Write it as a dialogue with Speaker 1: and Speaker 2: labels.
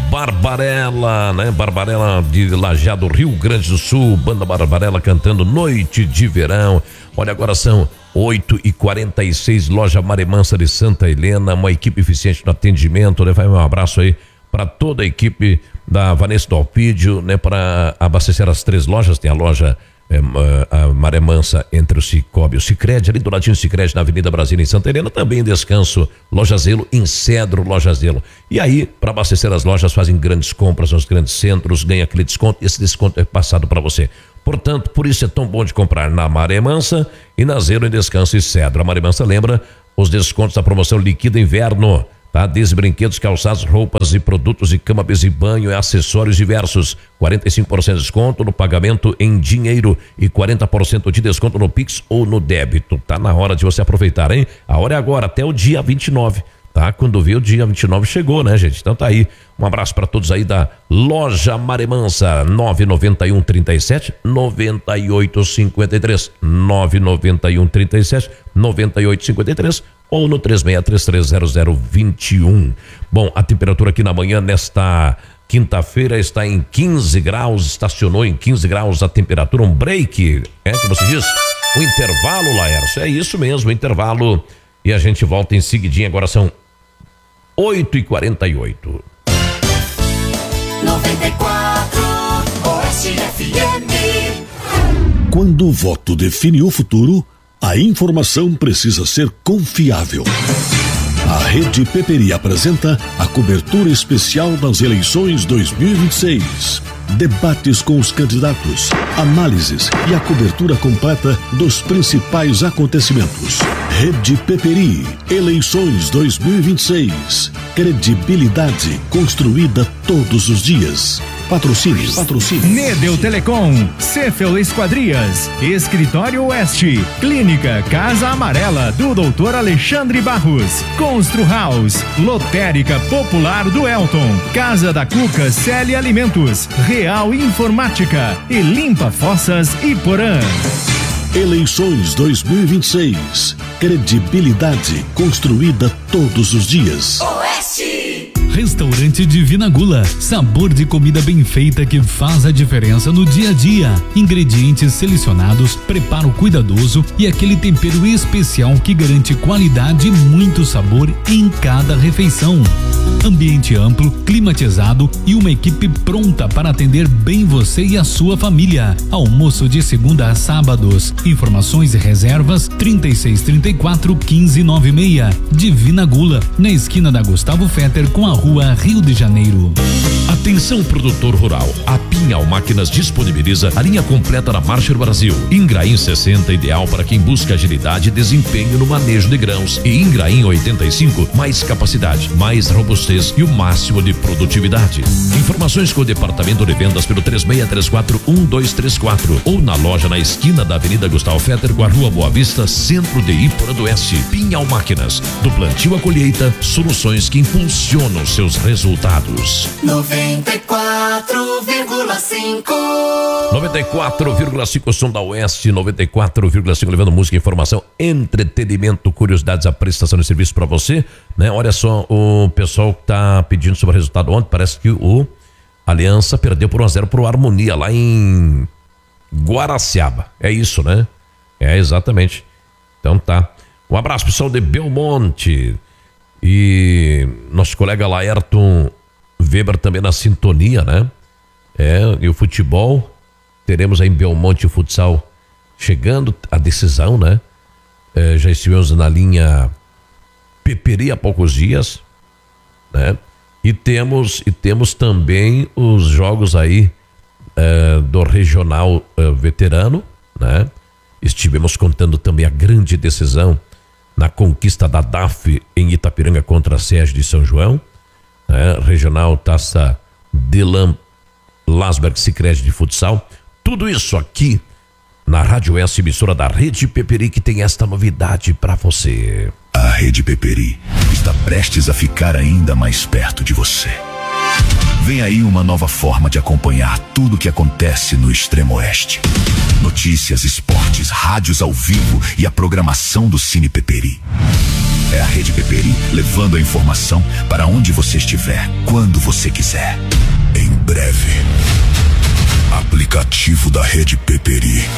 Speaker 1: Barbarella, né? Barbarella de Lajeado, Rio Grande do Sul, banda Barbarella cantando Noite de Verão. Olha, agora são 8h46, loja Maremansa de Santa Helena, uma equipe eficiente no atendimento, né? Vai um abraço aí para toda a equipe da Vanessa do Alpídio, né? Para abastecer as 3 lojas, tem a loja a Maremansa entre o Cicobi e o Sicredi, ali do ladinho do Sicredi, na Avenida Brasília, em Santa Helena, também em Descanso, Loja Zelo, em Cedro, Loja Zelo. E aí, para abastecer as lojas, fazem grandes compras nos grandes centros, ganha aquele desconto, e esse desconto é passado para você. Portanto, por isso é tão bom de comprar na Maremansa e na Zelo, em Descanso e Cedro. A Maremansa lembra os descontos da promoção Liquida Inverno, tá? Desde brinquedos, calçados, roupas e produtos de cama, mesa e banho e acessórios diversos. 45% de desconto no pagamento em dinheiro e 40% de desconto no Pix ou no débito. Tá na hora de você aproveitar, hein? A hora é agora, até o dia 29, tá? Quando vê o dia 29 chegou, né, gente? Então tá aí. Um abraço para todos aí da loja Maremansa, 991 37 98 53, 991 37 98 53 ou no 36330021. Bom, a temperatura aqui na manhã nesta quinta-feira está em 15 graus, estacionou em 15 graus a temperatura, um break, que você diz? Um intervalo, Laércio, é isso mesmo, um intervalo, e a gente volta em seguidinho, agora são 8h48.
Speaker 2: 94 Oeste FM.
Speaker 3: Quando o voto define o futuro, a informação precisa ser confiável. A Rede Peperi apresenta a cobertura especial das eleições 2026. Debates com os candidatos, análises e a cobertura completa dos principais acontecimentos. Rede Peperi, eleições 2026. Credibilidade construída todos os dias. Patrocínio.
Speaker 4: Nedel Telecom, Cefel Esquadrias, Escritório Oeste, Clínica Casa Amarela do Dr. Alexandre Barros, Constru House, Lotérica Popular do Elton, Casa da Cuca Celi Alimentos, Real Informática e Limpa Fossas Iporã.
Speaker 3: Eleições 2026. Credibilidade construída todos os dias.
Speaker 2: Oeste.
Speaker 5: Restaurante Divina Gula, sabor de comida bem feita que faz a diferença no dia a dia. Ingredientes selecionados, preparo cuidadoso e aquele tempero especial que garante qualidade e muito sabor em cada refeição. Ambiente amplo, climatizado e uma equipe pronta para atender bem você e a sua família. Almoço de segunda a sábados. Informações e reservas 3634-1596. Divina Gula, na esquina da Gustavo Fetter com a Rua Rio de Janeiro.
Speaker 1: Atenção, produtor rural. A Pinhal Máquinas disponibiliza a linha completa da Marcher Brasil. Ingrain 60, ideal para quem busca agilidade e desempenho no manejo de grãos. E Ingrain 85, mais capacidade, mais robustez e o máximo de produtividade. Informações com o departamento de vendas pelo 3634-1234 ou na loja na esquina da Avenida Gustavo Fetter com a Rua Boa Vista, centro de Iporã do Oeste. Pinhal Máquinas, do plantio à colheita, soluções que impulsionam seus resultados. 94,5 som da Oeste, 94,5 levando música, informação, entretenimento, curiosidades, a prestação de serviço para você, né? Olha só, o pessoal que tá pedindo sobre o resultado ontem, parece que o Aliança perdeu por 1-0 pro Harmonia lá em Guaraciaba. É isso, né? É, exatamente. Então tá. Um abraço, pessoal de Belmonte. E nosso colega Laerton Weber também na sintonia, né? E o futebol, teremos aí em Belmonte o futsal chegando, a decisão, né? Já estivemos na linha Peperi há poucos dias, né? E temos também os jogos aí do regional veterano, né? Estivemos contando também a grande decisão na conquista da DAF em Itapiranga contra a SESG de São João, né? Regional Taça Delan Lasberg Sicredi de futsal. Tudo isso aqui na Rádio S, emissora da Rede Peperi, que tem esta novidade para você.
Speaker 3: A Rede Peperi está prestes a ficar ainda mais perto de você. Vem aí uma nova forma de acompanhar tudo o que acontece no Extremo Oeste. Notícias, esportes, rádios ao vivo e a programação do Cine Peperi.
Speaker 6: É a Rede Peperi, levando a informação para onde você estiver, quando você quiser. Em breve, aplicativo da Rede Peperi.